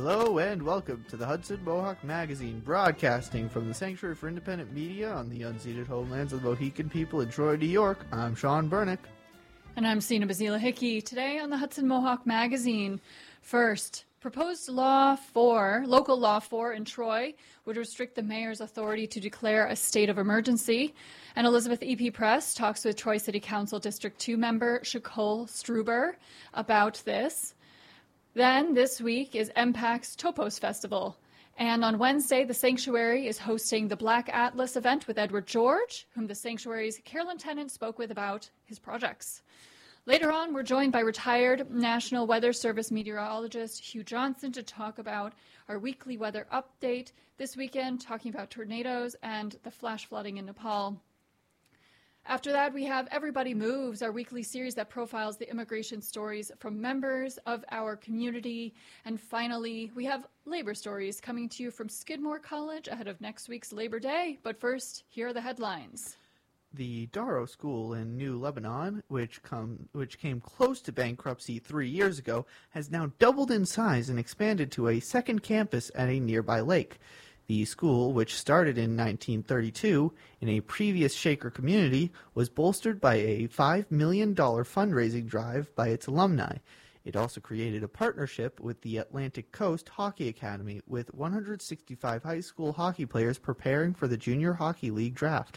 Hello and welcome to the Hudson Mohawk Magazine, broadcasting from the Sanctuary for Independent Media on the unceded homelands of the Mohican people in Troy, New York. I'm Sean Bernick. And I'm Sina Bazila Hickey. Today on the Hudson Mohawk Magazine, first, proposed local law 4 in Troy would restrict the mayor's authority to declare a state of emergency. And Elizabeth EP Press talks with Troy City Council District 2 member Shakol Struber about this. Then this week is MPAC's Topos Festival. And on Wednesday, the Sanctuary is hosting the Black Atlas event with Edward George, whom the Sanctuary's Carolyn Tennant spoke with about his projects. Later on, we're joined by retired National Weather Service meteorologist Hugh Johnson to talk about our weekly weather update this weekend, talking about tornadoes and the flash flooding in Nepal. After that, we have Everybody Moves, our weekly series that profiles the immigration stories from members of our community. And finally, we have labor stories coming to you from Skidmore College ahead of next week's Labor Day. But first, here are the headlines. The Darrow School in New Lebanon, which came close to bankruptcy 3 years ago, has now doubled in size and expanded to a second campus at a nearby lake. The school, which started in 1932 in a previous Shaker community, was bolstered by a $5 million fundraising drive by its alumni. It also created a partnership with the Atlantic Coast Hockey Academy, with 165 high school hockey players preparing for the Junior Hockey League draft.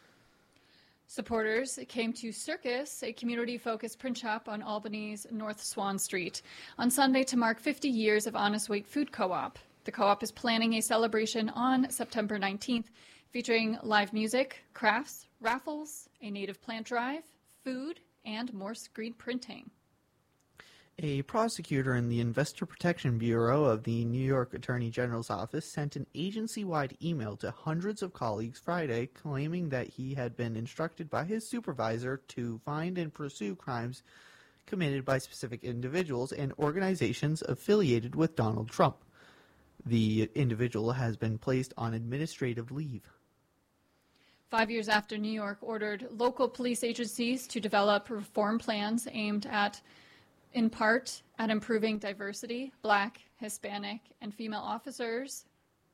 Supporters came to Circus, a community-focused print shop on Albany's North Swan Street, on Sunday to mark 50 years of Honest Weight Food Co-op. The co-op is planning a celebration on September 19th, featuring live music, crafts, raffles, a native plant drive, food, and more screen printing. A prosecutor in the Investor Protection Bureau of the New York Attorney General's office sent an agency-wide email to hundreds of colleagues Friday claiming that he had been instructed by his supervisor to find and pursue crimes committed by specific individuals and organizations affiliated with Donald Trump. The individual has been placed on administrative leave. 5 years after New York ordered local police agencies to develop reform plans aimed at, in part, at improving diversity, Black, Hispanic, and female officers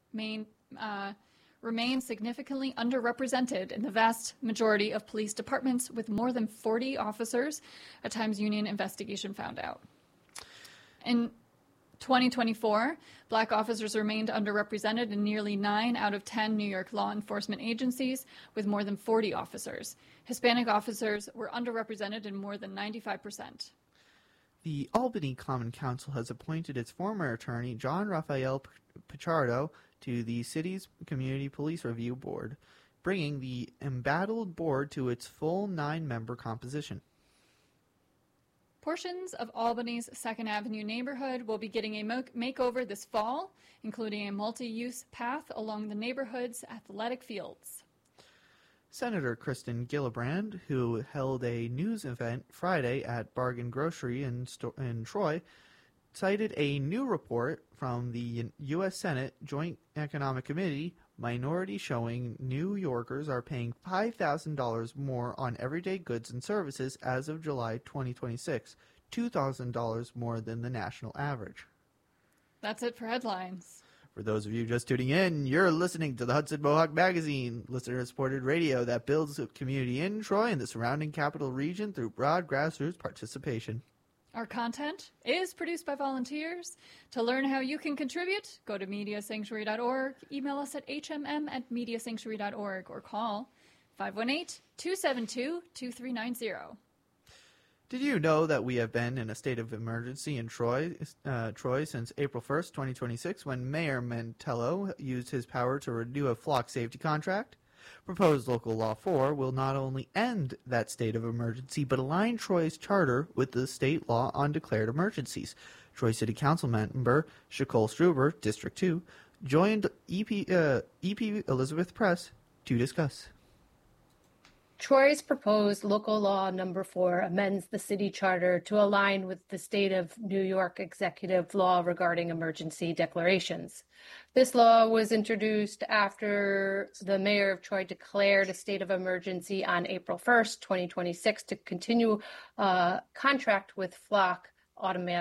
remain significantly underrepresented in the vast majority of police departments, with more than 40 officers, a Times Union investigation found out. In 2024, Black officers remained underrepresented in nearly 9 out of 10 New York law enforcement agencies, with more than 40 officers. Hispanic officers were underrepresented in more than 95%. The Albany Common Council has appointed its former attorney, John Rafael Pichardo, to the city's Community Police Review Board, bringing the embattled board to its full 9-member composition. Portions of Albany's 2nd Avenue neighborhood will be getting a makeover this fall, including a multi-use path along the neighborhood's athletic fields. Senator Kristen Gillibrand, who held a news event Friday at Bargain Grocery in Troy, cited a new report from the U.S. Senate Joint Economic Committee minority showing New Yorkers are paying $5,000 more on everyday goods and services as of July 2026, $2,000 more than the national average. That's it for headlines. For those of you just tuning in, you're listening to the Hudson Mohawk Magazine, listener-supported radio that builds a community in Troy and the surrounding capital region through broad grassroots participation. Our content is produced by volunteers. To learn how you can contribute, go to mediasanctuary.org, email us at hmm@mediasanctuary.org, or call 518-272-2390. Did you know that we have been in a state of emergency in Troy since April 1st, 2026, when Mayor Mantello used his power to renew a flock safety contract? Proposed Local Law 4 will not only end that state of emergency, but align Troy's charter with the state law on declared emergencies. Troy City Council member Shakol Struber, District 2, joined EP Elizabeth Press to discuss. Troy's proposed Local Law Number 4 amends the city charter to align with the state of New York executive law regarding emergency declarations. This law was introduced after the mayor of Troy declared a state of emergency on April 1st, 2026, to continue a contract with Flock Automatic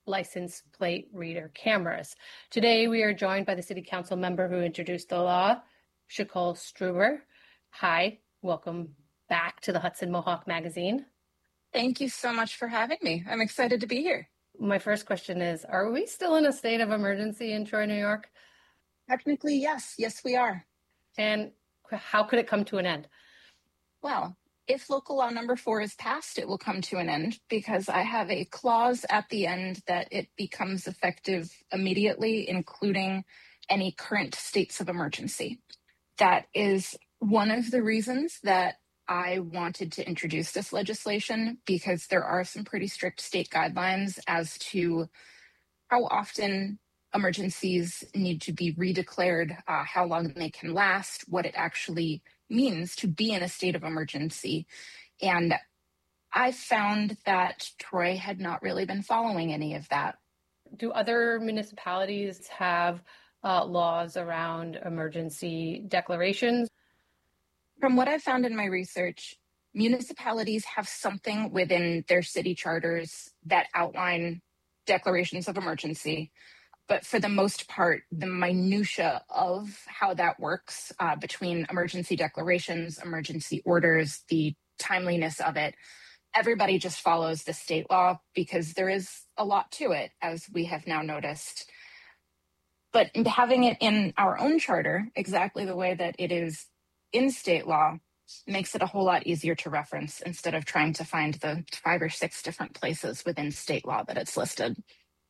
license plate reader cameras. Today, we are joined by the City Council member who introduced the law, Shakol Struber. Hi, welcome back to the Hudson Mohawk Magazine. Thank you so much for having me. I'm excited to be here. My first question is, are we still in a state of emergency in Troy, New York? Technically, yes. Yes, we are. And how could it come to an end? Well, if local law number 4 is passed, it will come to an end because I have a clause at the end that it becomes effective immediately, including any current states of emergency. That is one of the reasons that I wanted to introduce this legislation, because there are some pretty strict state guidelines as to how often emergencies need to be redeclared, how long they can last, what it actually means to be in a state of emergency. And I found that Troy had not really been following any of that. Do other municipalities have laws around emergency declarations? From what I've found in my research, municipalities have something within their city charters that outline declarations of emergency. But for the most part, the minutia of how that works between emergency declarations, emergency orders, the timeliness of it, everybody just follows the state law because there is a lot to it, as we have now noticed. But having it in our own charter, exactly the way that it is in state law, makes it a whole lot easier to reference instead of trying to find the 5 or 6 different places within state law that it's listed.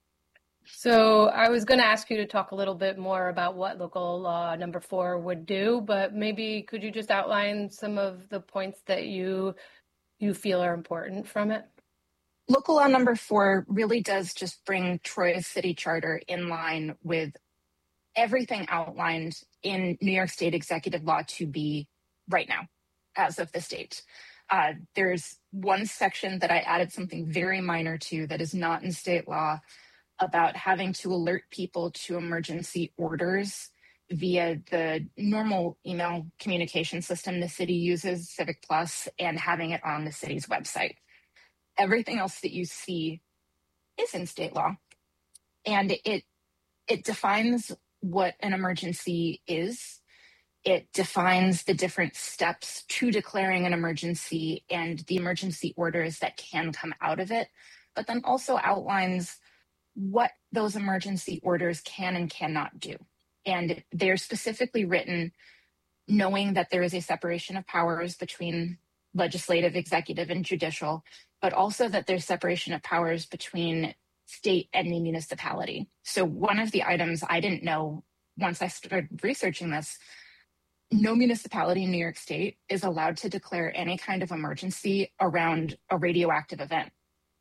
So I was going to ask you to talk a little bit more about what local law number 4 would do, but maybe could you just outline some of the points that you feel are important from it? Local law number 4 really does just bring Troy's city charter in line with everything outlined in New York State executive law to be right now, as of this date. There's one section that I added something very minor to that is not in state law about having to alert people to emergency orders via the normal email communication system the city uses, Civic Plus, and having it on the city's website. Everything else that you see is in state law, and it defines what an emergency is. It defines the different steps to declaring an emergency and the emergency orders that can come out of it, but then also outlines what those emergency orders can and cannot do. And they're specifically written knowing that there is a separation of powers between legislative, executive, and judicial, but also that there's separation of powers between state and the municipality. So one of the items I didn't know once I started researching this, no municipality in New York State is allowed to declare any kind of emergency around a radioactive event.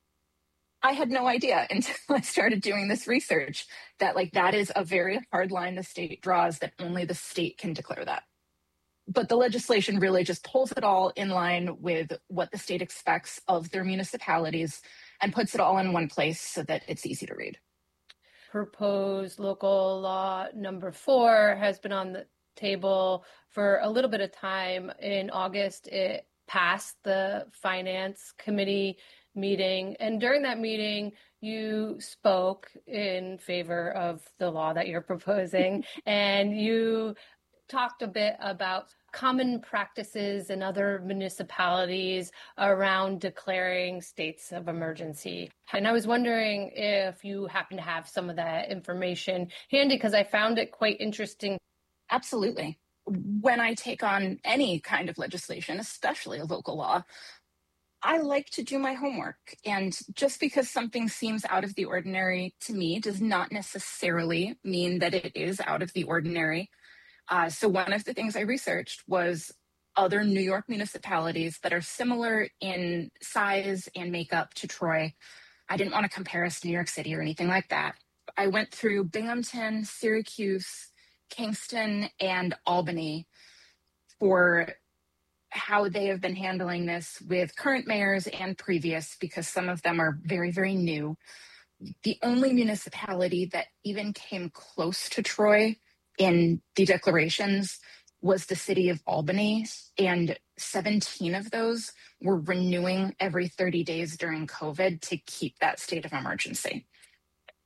I had no idea until I started doing this research that that is a very hard line the state draws, that only the state can declare that. But the legislation really just pulls it all in line with what the state expects of their municipalities and puts it all in one place so that it's easy to read. Proposed local law number 4 has been on the table for a little bit of time. In August, it passed the Finance Committee meeting, and during that meeting, you spoke in favor of the law that you're proposing, and you talked a bit about common practices in other municipalities around declaring states of emergency. And I was wondering if you happen to have some of that information handy, because I found it quite interesting. Absolutely. When I take on any kind of legislation, especially a local law, I like to do my homework. And just because something seems out of the ordinary to me does not necessarily mean that it is out of the ordinary. So one of the things I researched was other New York municipalities that are similar in size and makeup to Troy. I didn't want to compare us to New York City or anything like that. I went through Binghamton, Syracuse, Kingston, and Albany for how they have been handling this with current mayors and previous, because some of them are very, very new. The only municipality that even came close to Troy in the declarations was the city of Albany, and 17 of those were renewing every 30 days during COVID to keep that state of emergency.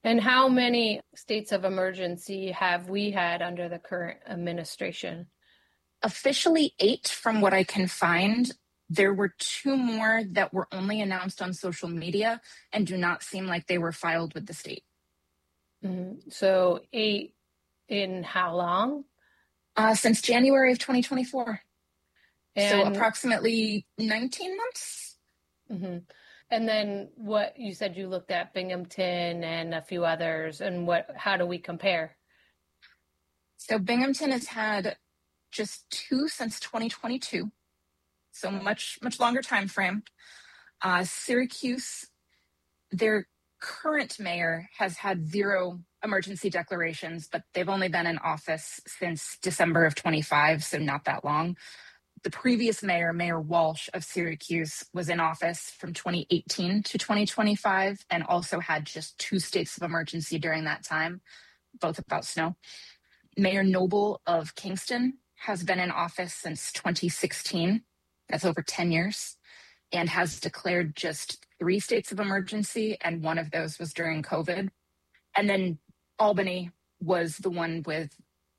And how many states of emergency have we had under the current administration? Officially 8 from what I can find. There were 2 more that were only announced on social media and do not seem like they were filed with the state. Mm-hmm. So 8 in how long? Since January of 2024. And, so approximately 19 months. Mm-hmm. And then what you said you looked at Binghamton and a few others, and how do we compare? So Binghamton has had just 2 since 2022. So much longer time frame. Syracuse, their current mayor has had 0 emergency declarations, but they've only been in office since December of 25, so not that long. The previous mayor, Mayor Walsh of Syracuse, was in office from 2018 to 2025 and also had just 2 states of emergency during that time, both about snow. Mayor Noble of Kingston has been in office since 2016. That's over 10 years, and has declared just 3 states of emergency, and one of those was during COVID. And then Albany was the one with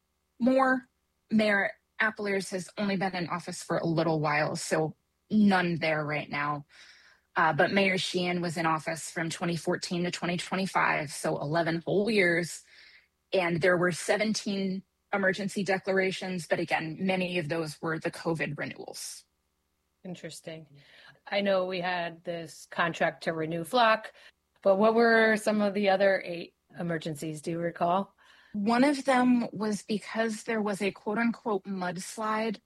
more. Mayor Appelers has only been in office for a little while, so none there right now. But Mayor Sheehan was in office from 2014 to 2025, so 11 whole years. And there were 17 emergency declarations, but again, many of those were the COVID renewals. Interesting. I know we had this contract to renew Flock, but what were some of the other 8 emergencies? Do you recall? One of them was because there was a quote unquote mudslide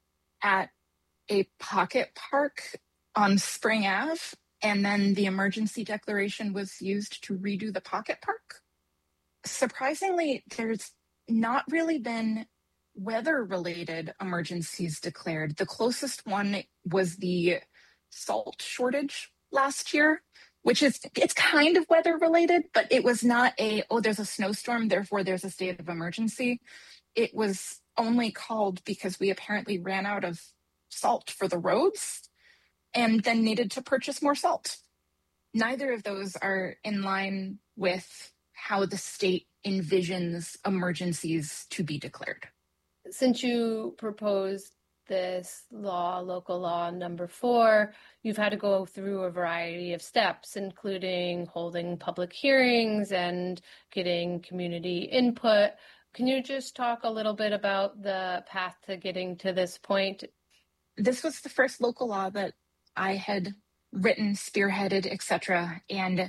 at a pocket park on Spring Ave, and then the emergency declaration was used to redo the pocket park. Surprisingly, there's not really been weather-related emergencies declared. The closest one was the salt shortage last year, which it's kind of weather-related, but it was not there's a snowstorm, therefore there's a state of emergency. It was only called because we apparently ran out of salt for the roads and then needed to purchase more salt. Neither of those are in line with how the state envisions emergencies to be declared. Since you proposed this law, local law number 4, you've had to go through a variety of steps, including holding public hearings and getting community input. Can you just talk a little bit about the path to getting to this point? This was the first local law that I had written, spearheaded, etc. And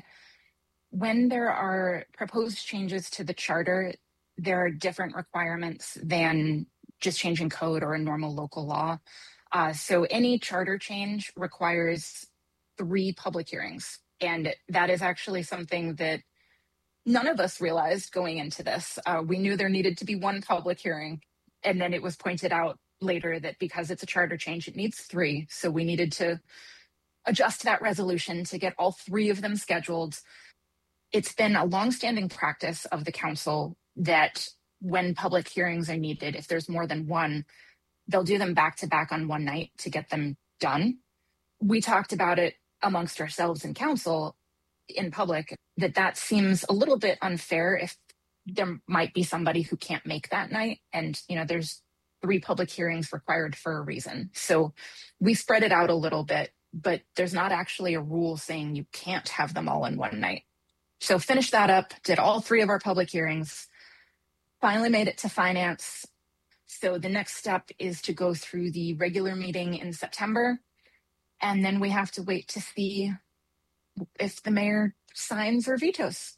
when there are proposed changes to the charter, there are different requirements than just changing code or a normal local law. So any charter change requires 3 public hearings. And that is actually something that none of us realized going into this. We knew there needed to be 1 public hearing. And then it was pointed out later that because it's a charter change, it needs 3. So we needed to adjust that resolution to get all 3 of them scheduled. It's been a longstanding practice of the council that when public hearings are needed, if there's more than 1, they'll do them back to back on one night to get them done. We talked about it amongst ourselves in council in public that seems a little bit unfair if there might be somebody who can't make that night. And, there's 3 public hearings required for a reason. So we spread it out a little bit, but there's not actually a rule saying you can't have them all in one night. So finished that up, did all 3 of our public hearings, finally made it to finance. So the next step is to go through the regular meeting in September, and then we have to wait to see if the mayor signs or vetoes.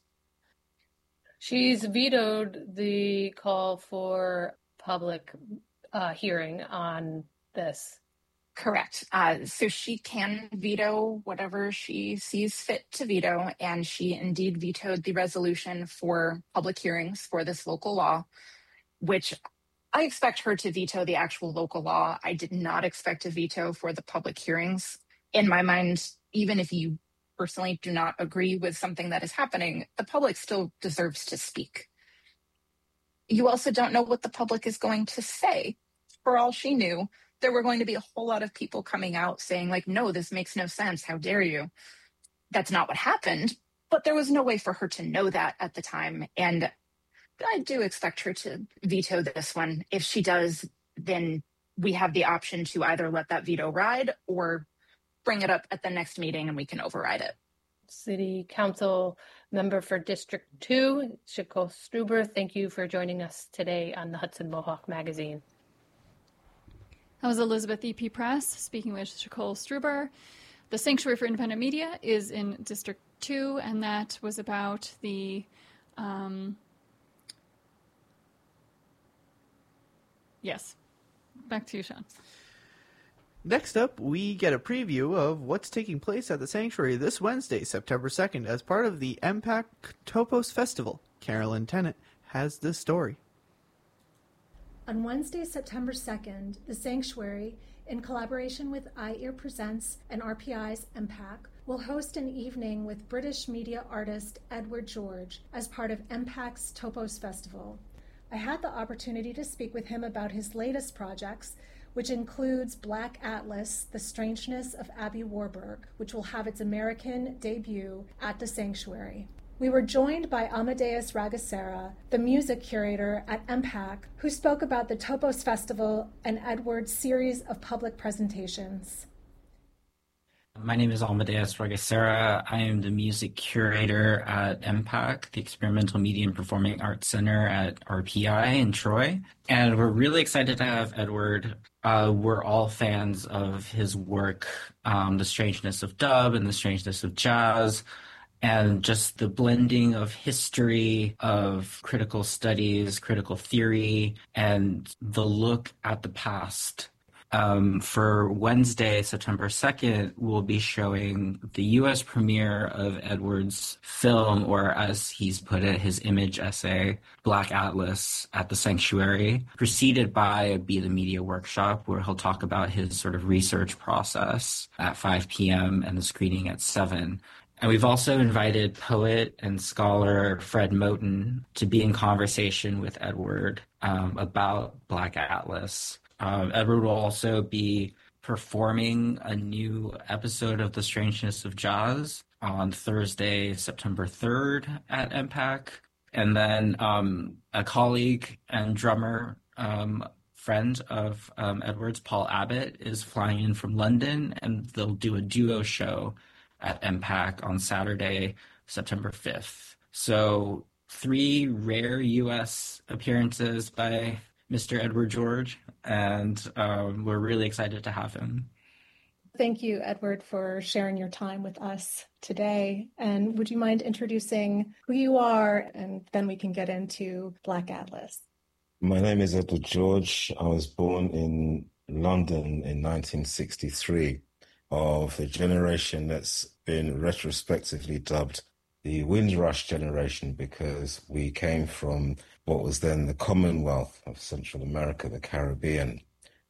She's vetoed the call for public hearing on this. Correct. So she can veto whatever she sees fit to veto, and she indeed vetoed the resolution for public hearings for this local law, which I expect her to veto the actual local law. I did not expect a veto for the public hearings. In my mind, even if you personally do not agree with something that is happening, the public still deserves to speak. You also don't know what the public is going to say. For all she knew, there were going to be a whole lot of people coming out saying, no, this makes no sense. How dare you? That's not what happened. But there was no way for her to know that at the time. And I do expect her to veto this one. If she does, then we have the option to either let that veto ride or bring it up at the next meeting and we can override it. City Council Member for District 2, Nicole Struber, thank you for joining us today on the Hudson Mohawk Magazine. That was Elizabeth EP Press speaking with Nicole Struber. The Sanctuary for Independent Media is in District 2, and that was about the yes. Back to you, Sean. Next up, we get a preview of what's taking place at the Sanctuary this Wednesday, September 2nd, as part of the MPAC Topos Festival. Carolyn Tennant has this story. On Wednesday, September 2nd, the Sanctuary, in collaboration with iEar Presents and RPI's MPAC, will host an evening with British media artist Edward George as part of MPAC's Topos Festival. I had the opportunity to speak with him about his latest projects, which includes Black Atlas, The Strangeness of Abby Warburg, which will have its American debut at the Sanctuary. We were joined by Amadeus Ragasera, the music curator at MPAC, who spoke about the Topos Festival and Edward's series of public presentations. My name is Amadeus Ragasera. I am the music curator at MPAC, the Experimental Media and Performing Arts Center at RPI in Troy. And we're really excited to have Edward. We're all fans of his work, The Strangeness of Dub and The Strangeness of Jazz, and just the blending of history, of critical studies, critical theory, and the look at the past. For Wednesday, September 2nd, we'll be showing the U.S. premiere of Edward's film, or as he's put it, his image essay, Black Atlas, at the Sanctuary, preceded by a Be the Media workshop where he'll talk about his sort of research process at 5 p.m. and the screening at 7. And we've also invited poet and scholar Fred Moten to be in conversation with Edward about Black Atlas. Edward will also be performing a new episode of The Strangeness of Jazz on Thursday, September 3rd at MPAC. And then a colleague and drummer, friend of Edward's, Paul Abbott, is flying in from London, and they'll do a duo show at MPAC on Saturday, September 5th. So 3 rare U.S. appearances by Mr. Edward George, and we're really excited to have him. Thank you, Edward, for sharing your time with us today. And would you mind introducing who you are, and then we can get into Black Atlas? My name is Edward George. I was born in London in 1963, of the generation that's been retrospectively dubbed the Windrush generation, because we came from what was then the Commonwealth of Central America, the Caribbean,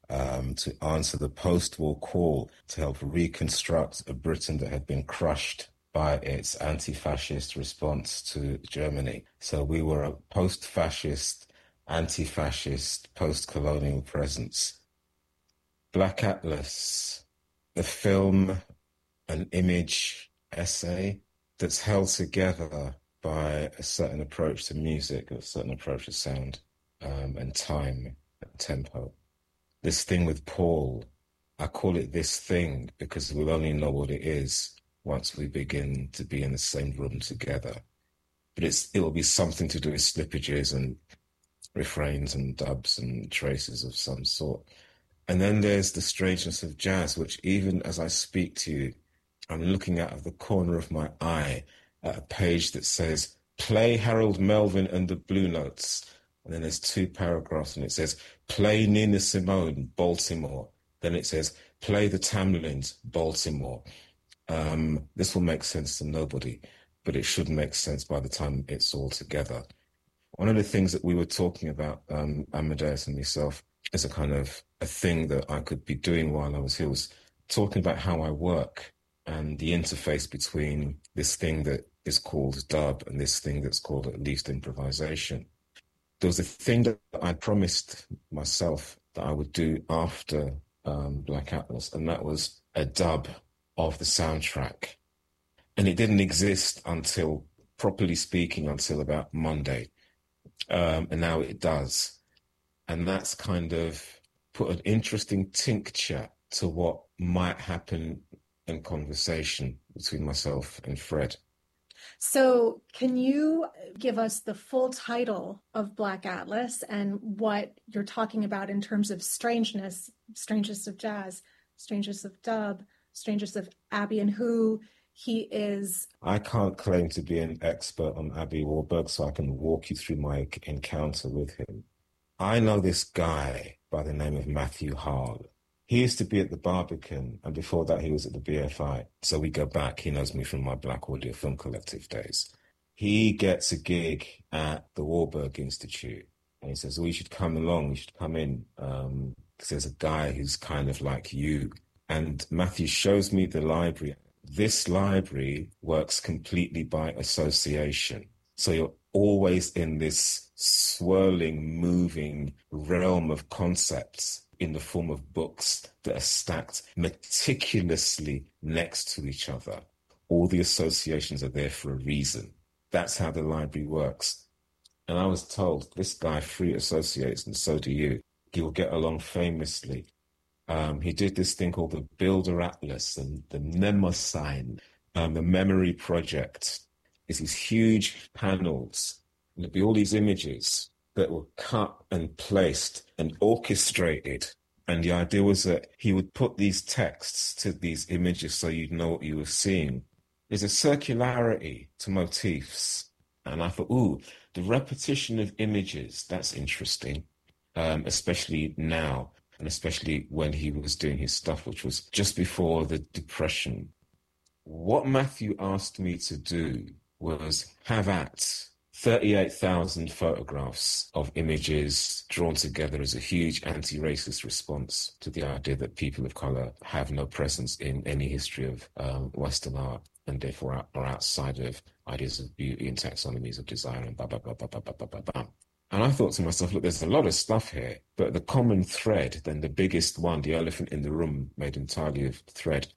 to answer the post-war call to help reconstruct a Britain that had been crushed by its anti-fascist response to Germany. So we were a post-fascist, anti-fascist, post-colonial presence. Black Atlas, a film, an image essay that's held together by a certain approach to music, a certain approach to sound, and time and tempo. This thing with Paul, I call it this thing because we'll only know what it is once we begin to be in the same room together. But it will be something to do with slippages and refrains and dubs and traces of some sort. And then there's The Strangeness of Jazz, which even as I speak to you, I'm looking out of the corner of my eye at a page that says, play Harold Melvin and the Blue Notes. And then there's 2 paragraphs and it says, play Nina Simone, Baltimore. Then it says, play the Tamlins, Baltimore. This will make sense to nobody, but it should make sense by the time it's all together. One of the things that we were talking about, Amadeus and myself, is a kind of a thing that I could be doing while I was here, was talking about how I work and the interface between this thing that is called dub and this thing that's called at least improvisation. There was a thing that I promised myself that I would do after Black Atlas, and that was a dub of the soundtrack. And it didn't exist until, properly speaking, until about Monday. And now it does. And that's kind of put an interesting tincture to what might happen in conversation between myself and Fred. So can you give us the full title of Black Atlas and what you're talking about in terms of strangeness, strangeness of jazz, strangeness of dub, strangeness of Abbey, and who he is? I can't claim to be an expert on Abbey Warburg, so I can walk you through my encounter with him. I know this guy by the name of Matthew Hall. He used to be at the Barbican, and before that he was at the BFI. So we go back. He knows me from my Black Audio Film Collective days. He gets a gig at the Warburg Institute, and he says, oh, you should come along, you should come in, because there's a guy who's kind of like you. And Matthew shows me the library. This library works completely by association. So you're always in this swirling, moving realm of concepts in the form of books that are stacked meticulously next to each other. All the associations are there for a reason. That's how the library works. And I was told, this guy free associates, and so do you. He will get along famously. He did this thing called the Builder Atlas and the Mnemosyne, the Memory Project. It's these huge panels, and there'd be all these images that were cut and placed and orchestrated. And the idea was that he would put these texts to these images so you'd know what you were seeing. There's a circularity to motifs. And I thought, ooh, the repetition of images, that's interesting, especially now, and especially when he was doing his stuff, which was just before the Depression. What Matthew asked me to do was have at 38,000 photographs of images drawn together as a huge anti-racist response to the idea that people of color have no presence in any history of Western art, and therefore are outside of ideas of beauty and taxonomies of desire and blah, blah, blah, blah, blah, blah, blah, blah, blah. And I thought to myself, look, there's a lot of stuff here, but the common thread, then the biggest one, the elephant in the room made entirely of thread,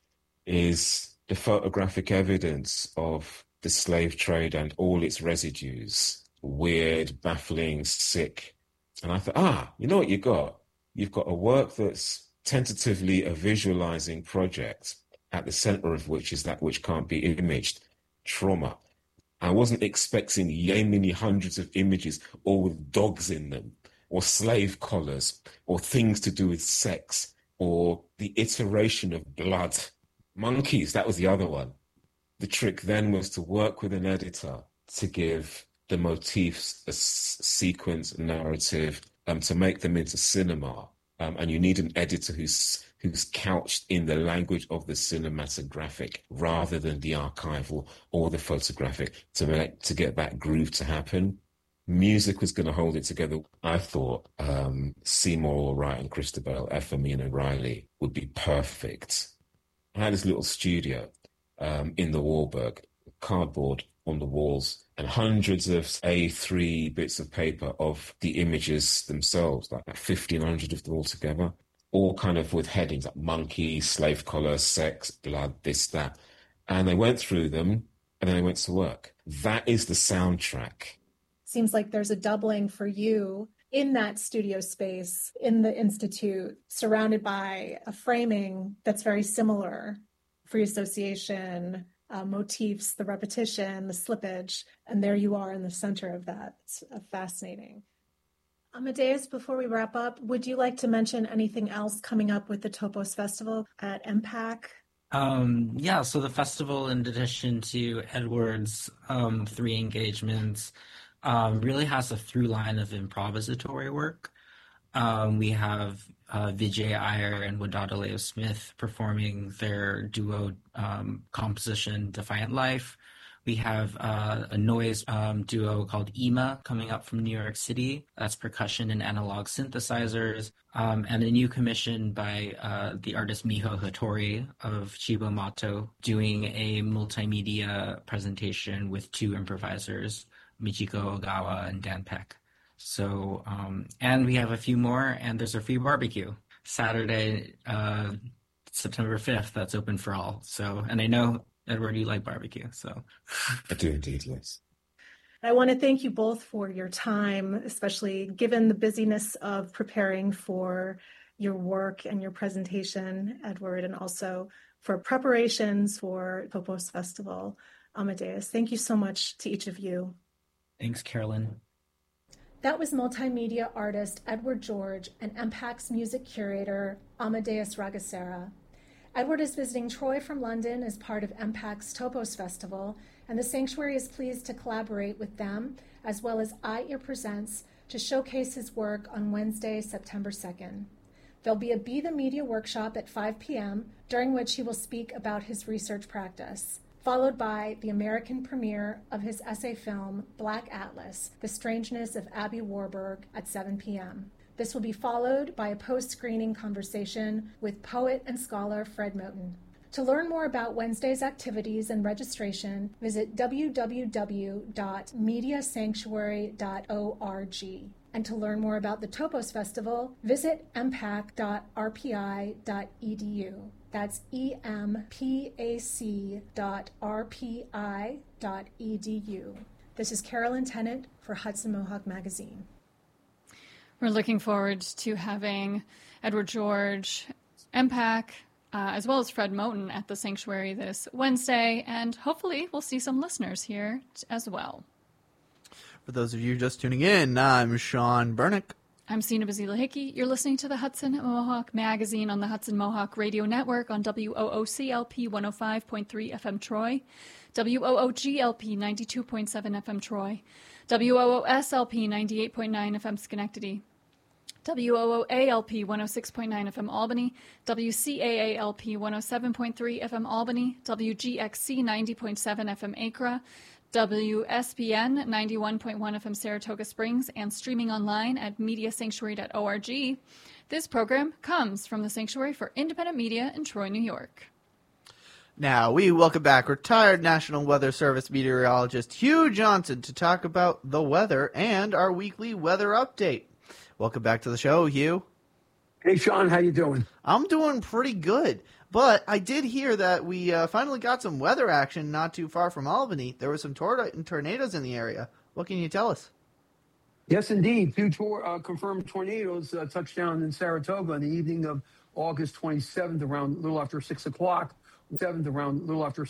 is the photographic evidence of the slave trade and all its residues. Weird, baffling, sick. And I thought, you know what you got? You've got a work that's tentatively a visualizing project, at the center of which is that which can't be imaged, trauma. I wasn't expecting yay many hundreds of images, all with dogs in them, or slave collars, or things to do with sex, or the iteration of blood. Monkeys, that was the other one. The trick then was to work with an editor to give the motifs a sequence, narrative, to make them into cinema. And you need an editor who's couched in the language of the cinematographic rather than the archival or the photographic to get that groove to happen. Music was going to hold it together. I thought Seymour Wright and Christabel Efemina Riley would be perfect. I had this little studio in the Warburg, cardboard on the walls, and hundreds of A3 bits of paper of the images themselves, like 1,500 of them all together, all kind of with headings like monkey, slave collar, sex, blood, this, that. And they went through them, and then they went to work. That is the soundtrack. Seems like there's a doubling for you in that studio space in the Institute, surrounded by a framing that's very similar. Free association, motifs, the repetition, the slippage, and there you are in the center of that. It's fascinating. Amadeus, before we wrap up, would you like to mention anything else coming up with the Topos Festival at MPAC? So the festival, in addition to Edward's 3 engagements, really has a through line of improvisatory work. We have Vijay Iyer and Wadada Leo Smith performing their duo composition Defiant Life. We have a noise duo called Ima coming up from New York City. That's percussion and analog synthesizers. And a new commission by the artist Miho Hattori of Chiba Mato doing a multimedia presentation with 2 improvisers, Michiko Ogawa and Dan Peck. So, and we have a few more, and there's a free barbecue Saturday, September 5th, that's open for all. So, and I know Edward, you like barbecue, so. I do indeed, yes. I want to thank you both for your time, especially given the busyness of preparing for your work and your presentation, Edward, and also for preparations for Topos Festival. Amadeus, thank you so much to each of you. Thanks, Carolyn. That was multimedia artist Edward George and MPAC's music curator Amadeus Ragacera. Edward is visiting Troy from London as part of MPAC's Topos Festival, and the Sanctuary is pleased to collaborate with them, as well as iEar Presents, to showcase his work on Wednesday, September 2nd. There'll be a Be the Media workshop at 5 p.m., during which he will speak about his research practice, followed by the American premiere of his essay film, Black Atlas, The Strangeness of Abby Warburg, at 7 p.m. This will be followed by a post-screening conversation with poet and scholar Fred Moten. To learn more about Wednesday's activities and registration, visit www.mediasanctuary.org. And to learn more about the Topos Festival, visit empac.rpi.edu. That's empac.rpi.edu. This is Carolyn Tennant for Hudson Mohawk Magazine. We're looking forward to having Edward George, MPAC, as well as Fred Moten at the Sanctuary this Wednesday, and hopefully we'll see some listeners here as well. For those of you just tuning in, I'm Sean Bernick. I'm Sina Bazila Hickey. You're listening to the Hudson Mohawk Magazine on the Hudson Mohawk Radio Network on WOOCLP 105.3 FM Troy, WOOGLP 92.7 FM Troy, WOOSLP 98.9 FM Schenectady, WOOALP 106.9 FM Albany, WCAALP 107.3 FM Albany, WGXC 90.7 FM Acra, WSBN 91.1 FM Saratoga Springs, and streaming online at mediasanctuary.org. This program comes from the Sanctuary for Independent Media in Troy, New York. Now, we welcome back retired National Weather Service meteorologist Hugh Johnson to talk about the weather and our weekly weather update. Welcome back to the show, Hugh. Hey, Sean, how you doing? I'm doing pretty good, but I did hear that we finally got some weather action not too far from Albany. There were some tornadoes in the area. What can you tell us? Yes, indeed. Two confirmed tornadoes touched down in Saratoga on the evening of August 27th around a little after 6 o'clock.